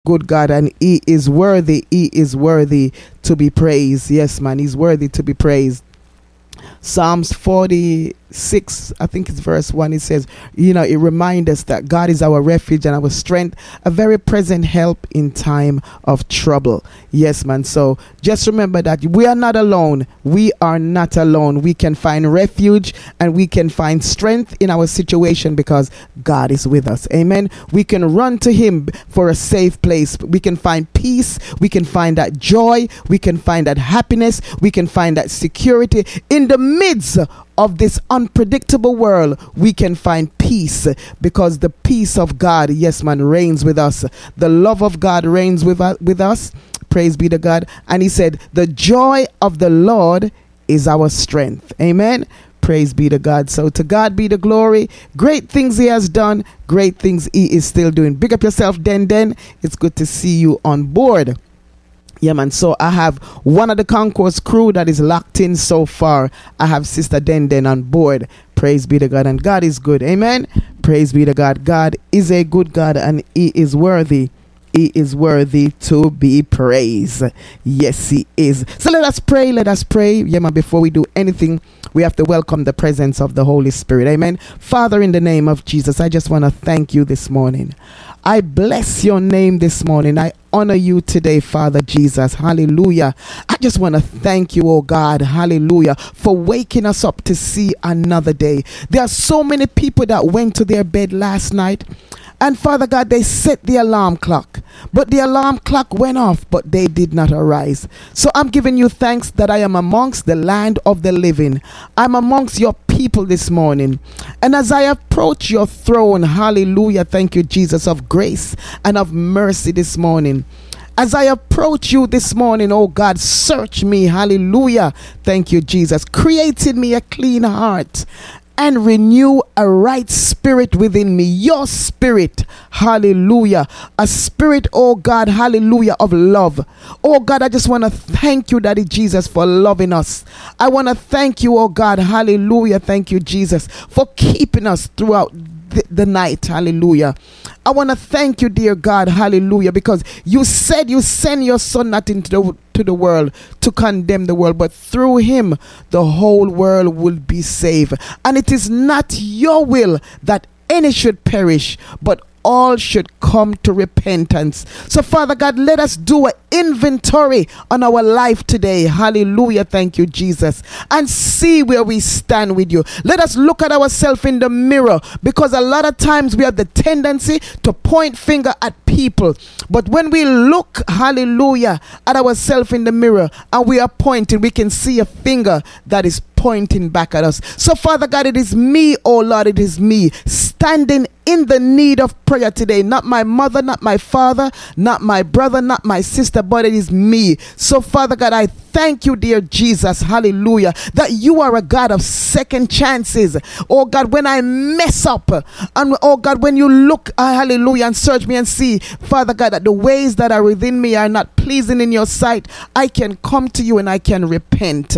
good God, and He is worthy. He is worthy to be praised. Yes, man, He's worthy to be praised. Psalms 46, I think it's verse 1, it says, it reminds us that God is our refuge and our strength, a very present help in time of trouble. Yes, man. So just remember that we are not alone. We are not alone. We can find refuge and we can find strength in our situation because God is with us. Amen. We can run to Him for a safe place. We can find peace. We can find that joy. We can find that happiness. We can find that security. In the midst of this unpredictable world, we can find peace because the peace of God, yes, man, reigns with us. The love of God reigns with us. Praise be to God. And He said, the joy of the Lord is our strength. Amen. Praise be to God. So to God be the glory. Great things He has done. Great things He is still doing. Big up yourself, Den. It's good to see you on board. Yeah, man. So I have one of the Concourse crew that is locked in so far. I have Sister Den on board. Praise be to God. And God is good. Amen. Praise be to God. God is a good God and He is worthy. He is worthy to be praised. Yes, He is. So let us pray. Let us pray. Yeah, man. Before we do anything, we have to welcome the presence of the Holy Spirit. Amen. Father, in the name of Jesus, I just want to thank you this morning. I bless your name this morning. I honor you today, Father Jesus. Hallelujah. I just want to thank you, oh God. Hallelujah. For waking us up to see another day. There are so many people that went to their bed last night. And Father God, they set the alarm clock. But the alarm clock went off, but they did not arise. So I'm giving you thanks that I am amongst the land of the living. I'm amongst your people this morning. And as I approach your throne, hallelujah, thank you, Jesus, of grace and of mercy this morning. As I approach you this morning, oh God, search me, hallelujah, thank you, Jesus. Create in me a clean heart and renew a right spirit within me. Your spirit, hallelujah. A spirit, oh God, hallelujah, of love. Oh God, I just want to thank you, Daddy Jesus, for loving us. I want to thank you, oh God, hallelujah. Thank you, Jesus, for keeping us throughout the night, hallelujah. I want to thank you, dear God, hallelujah, because you said you send your son not into the world to condemn the world, but through him the whole world will be saved. And it is not your will that any should perish, but all should come to repentance. So Father God, let us do an inventory on our life today. Hallelujah. Thank you, Jesus. And see where we stand with you. Let us look at ourselves in the mirror, because a lot of times we have the tendency to point finger at people. But when we look, hallelujah, at ourselves in the mirror and we are pointing, we can see a finger that is pointing back at us. So Father God, it is me, oh Lord, it is me standing in the need of prayer today. Not my mother, not my father, not my brother, not my sister, but it is me. So Father God, I thank you, dear Jesus, hallelujah, that you are a God of second chances. Oh God, when I mess up, and oh God, when you look, hallelujah, and search me and see, Father God, that the ways that are within me are not pleasing in your sight, I can come to you and I can repent.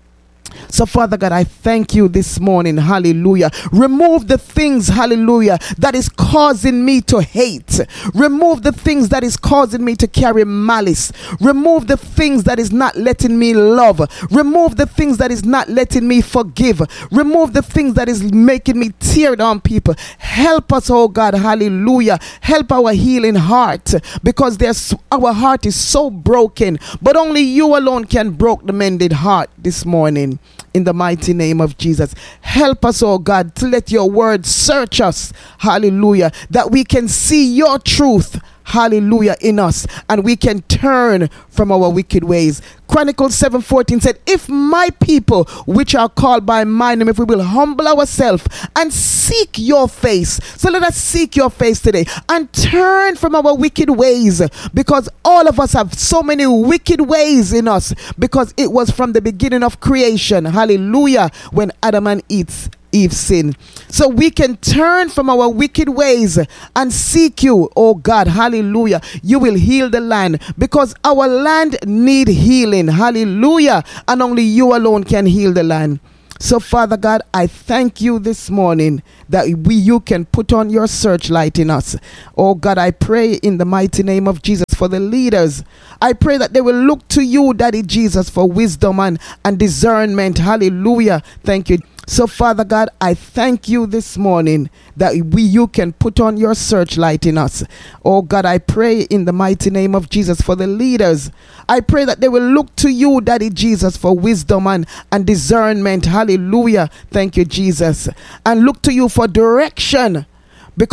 So Father God, I thank you this morning, hallelujah. Remove the things, hallelujah, that is causing me to hate. Remove the things that is causing me to carry malice. Remove the things that is not letting me love. Remove the things that is not letting me forgive. Remove the things that is making me tear down people. Help us, oh God, hallelujah. Help our healing heart, because our heart is so broken, but only you alone can break the mended heart this morning. In the mighty name of Jesus, help us, oh God, to let your word search us, hallelujah, that we can see your truth, hallelujah, in us, and we can turn from our wicked ways. Chronicles 7:14 said, if my people which are called by my name, if we will humble ourselves and seek your face. So let us seek your face today and turn from our wicked ways, because all of us have so many wicked ways in us, because it was from the beginning of creation, hallelujah, when Adam and Eve sinned. So we can turn from our wicked ways and seek you, oh God, hallelujah. You will heal the land, because our land need healing, hallelujah, and only you alone can heal the land. So, Father God, I thank you this morning that you can put on your searchlight in us. Oh God, I pray in the mighty name of Jesus for the leaders. I pray that they will look to you, Daddy Jesus, for wisdom and discernment. Hallelujah. Thank you. So, Father God, I thank you this morning that you can put on your searchlight in us. Oh God, I pray in the mighty name of Jesus for the leaders. I pray that they will look to you, Daddy Jesus, for wisdom and discernment. Hallelujah. Thank you, Jesus. And look to you for direction.